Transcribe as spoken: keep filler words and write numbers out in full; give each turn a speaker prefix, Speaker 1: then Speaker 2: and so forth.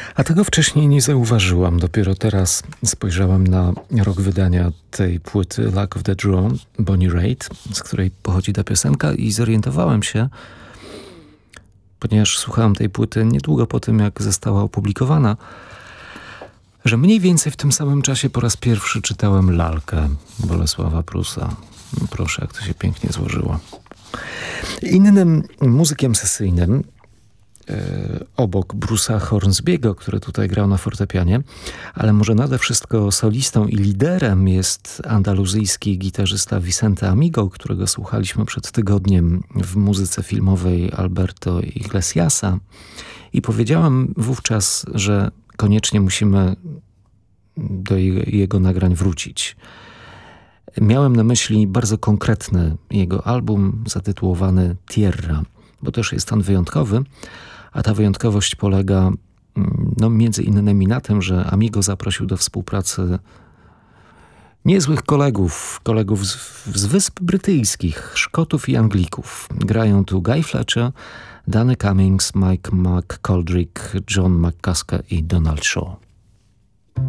Speaker 1: A tego wcześniej nie zauważyłam. Dopiero teraz spojrzałem na rok wydania tej płyty Luck of the Draw, Bonnie Raitt, z której pochodzi ta piosenka, i zorientowałem się, ponieważ słuchałem tej płyty niedługo po tym, jak została opublikowana, że mniej więcej w tym samym czasie po raz pierwszy czytałem Lalkę Bolesława Prusa. Proszę, jak to się pięknie złożyło. Innym muzykiem sesyjnym, obok Bruce'a Hornsby'ego, który tutaj grał na fortepianie, ale może nade wszystko solistą i liderem jest andaluzyjski gitarzysta Vicente Amigo, którego słuchaliśmy przed tygodniem w muzyce filmowej Alberto Iglesiasa. I powiedziałem wówczas, że koniecznie musimy do jego nagrań wrócić. Miałem na myśli bardzo konkretny jego album zatytułowany Tierra, bo też jest on wyjątkowy, a ta wyjątkowość polega no, między innymi na tym, że Amigo zaprosił do współpracy niezłych kolegów, kolegów z, z Wysp Brytyjskich, Szkotów i Anglików. Grają tu Guy Fletcher, Danny Cummings, Mike McGoldrick, John McCusker i Donald Shaw.